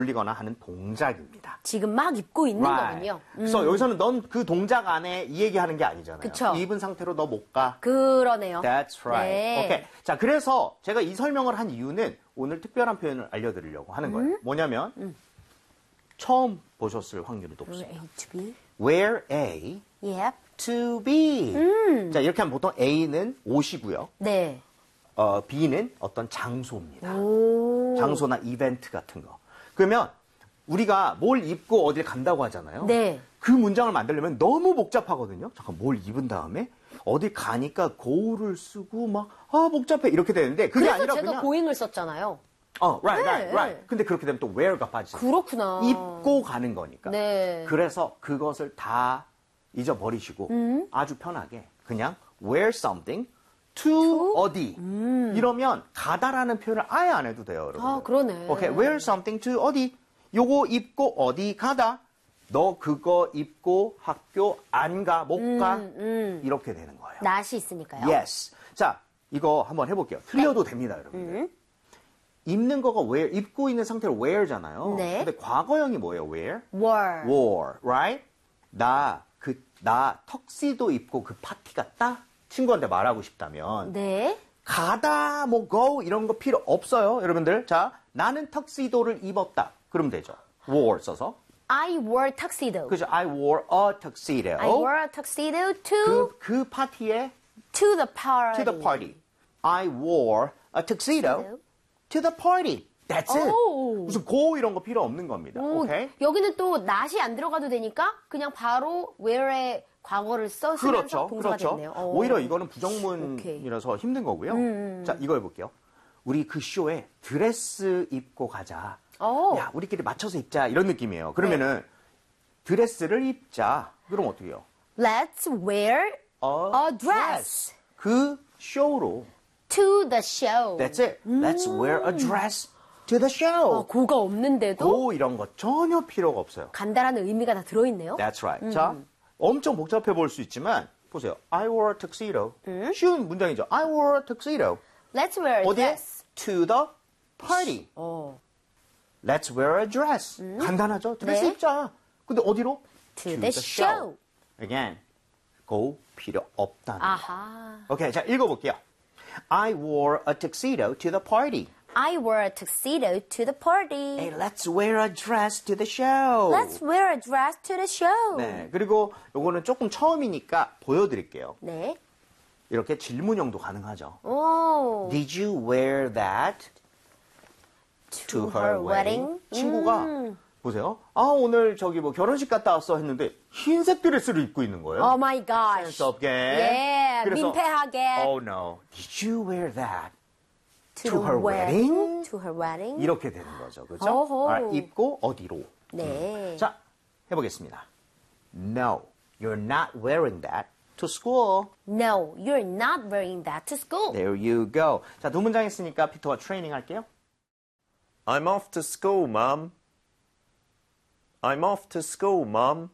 올리거나 하는 동작입니다. 지금 막 입고 있는 거군요. 그래서 여기서는 넌 그 동작 안에 이 얘기하는 게 아니잖아요. 그쵸. 입은 상태로 너 못 가. 그러네요. That's right. 네. 오케이. 자, 그래서 제가 이 설명을 한 이유는 오늘 특별한 표현을 알려드리려고 하는 거예요. 뭐냐면 처음 보셨을 확률이 높습니다. Where A to B. Where A Yep. to B. 자, 이렇게 하면 보통 A는 옷이고요. 네. B는 어떤 장소입니다. 오. 장소나 이벤트 같은 거. 그러면 우리가 뭘 입고 어딜 간다고 하잖아요. 네. 그 문장을 만들려면 너무 복잡하거든요. 잠깐 뭘 입은 다음에 어디 가니까 go를 쓰고 막 복잡해 이렇게 되는데 그게 그래서 아니라 제가 그냥 going을 썼잖아요. right. 근데 그렇게 되면 또 where가 빠지죠. 그렇구나. 입고 가는 거니까. 네. 그래서 그것을 다 잊어버리시고 아주 편하게 그냥 wear something to 어디 이러면 가다라는 표현을 아예 안 해도 돼요, 여러분. 아, 그러네. 오케이, wear something to 어디 요거 입고 어디 가다 너 그거 입고 학교 안 가, 못 가 이렇게 되는 거예요. 낫이 있으니까요. Yes. 자, 이거 한번 해볼게요. 틀려도 됩니다, 여러분들. 입는 거가 wear, 입고 있는 상태로 wear잖아요. 네. 근데 과거형이 뭐예요, wear? wore. wore, right? 나 턱시도 입고 그 파티 갔다? 친구한테 말하고 싶다면. 네. 가다, 뭐, go, 이런 거 필요 없어요, 여러분들. 자, 나는 턱시도를 입었다. 그러면 되죠. wore 써서. I wore tuxedo. 그죠? I wore a tuxedo. I wore a tuxedo to 그 파티에 to the party. to the party. I wore a tuxedo to the party. That's it. 오. 무슨 go 이런 거 필요 없는 겁니다. 오, 오케이? 여기는 또 not이 안 들어가도 되니까 그냥 바로 where의 과거를 써주면서 동사가 됐네요. 오. 오히려 이거는 부정문이라서 힘든 거고요. 자, 이거 해볼게요. 우리 그 쇼에 드레스 입고 가자. 오. 야, 우리끼리 맞춰서 입자. 이런 느낌이에요. 그러면은 드레스를 입자. 그럼 어떻게 해요? Let's wear a dress 그 쇼로. to the show. That's it. Let's wear a dress to the show. 고가 없는데도 고 이런 거 전혀 필요가 없어요. 간다라는 의미가 다 들어있네요. That's right. 자, 엄청 복잡해 보일 수 있지만 보세요. I wore a tuxedo. 쉬운 문장이죠. I wore a tuxedo. Let's wear a 어디에? dress. To the party. Let's wear a dress. 간단하죠? 드레스 네. 입자. 근데 어디로? To the show. Again, go 필요 없다는 아하. 거. 오케이, 자 읽어볼게요. I wore a tuxedo to the party. I wore a tuxedo to the party. Hey, let's wear a dress to the show. Let's wear a dress to the show. 네, 그리고 요거는 조금 처음이니까 보여드릴게요. 네. 이렇게 질문형도 가능하죠. 오. Did you wear that to her wedding? 친구가 보세요. 아, 오늘 저기 뭐 결혼식 갔다 왔어 했는데 흰색 드레스를 입고 있는 거예요. Oh my gosh. 센스 없게. 예, 그래서, 민폐하게. Oh no. Did you wear that to the her wedding? To her wedding. 이렇게 되는 거죠. 그렇죠? 어허. 입고 어디로? 네. 자, 해보겠습니다. No, you're not wearing that to school. No, you're not wearing that to school. There you go. 자, 두 문장 했으니까 피터와 트레이닝 할게요. I'm off to school, Mum. I'm off to school, Mum.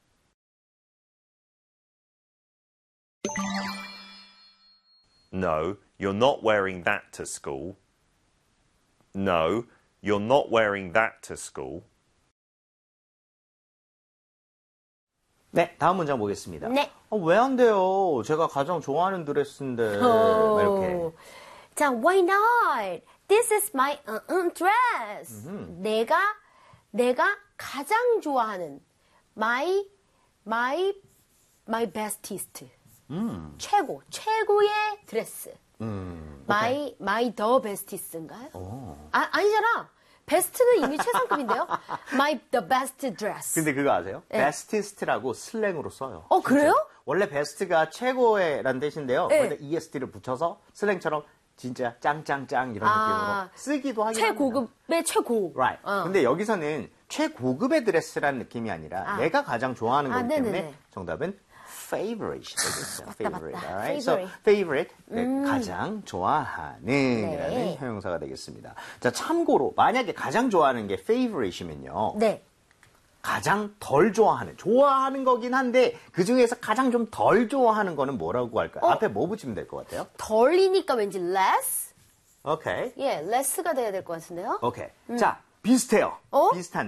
No, you're not wearing that to school. No, you're not wearing that to school. 네, 다음 문장 보겠습니다. 네. 왜 안 돼요? 제가 가장 좋아하는 드레스인데. 막 이렇게. 자, why not? This is my dress. 내가 가장 좋아하는 my bestest. 최고의 드레스. my the bestest인가요? 아니잖아. 베스트는 이미 최상급인데요. the best dress. 근데 그거 아세요? 네. bestest라고 슬랭으로 써요. 그래요? 원래 best가 최고의란 뜻인데요. 네. 거기다 est를 붙여서 슬랭처럼 진짜 짱짱짱 이런 느낌으로 쓰기도 하긴 합니다. 최고급의 최고. Right. 근데 여기서는 최고급의 드레스라는 느낌이 아니라 내가 가장 좋아하는 거기 때문에 네네네. 정답은 favorite이 되겠어요. favorite. 맞다. Alright? So favorite. 네, 가장 좋아하는 이라는 네. 형용사가 되겠습니다. 자, 참고로 만약에 가장 좋아하는 게 favorite이면요. 네. 가장 덜 좋아하는 거긴 한데 그 중에서 가장 좀 덜 좋아하는 거는 뭐라고 할까요? 앞에 뭐 붙이면 될 것 같아요? 덜이니까 왠지 less? 오케이. 예, less가 돼야 될 것 같은데요. 오케이. 자, 비슷해요. 어? 비슷한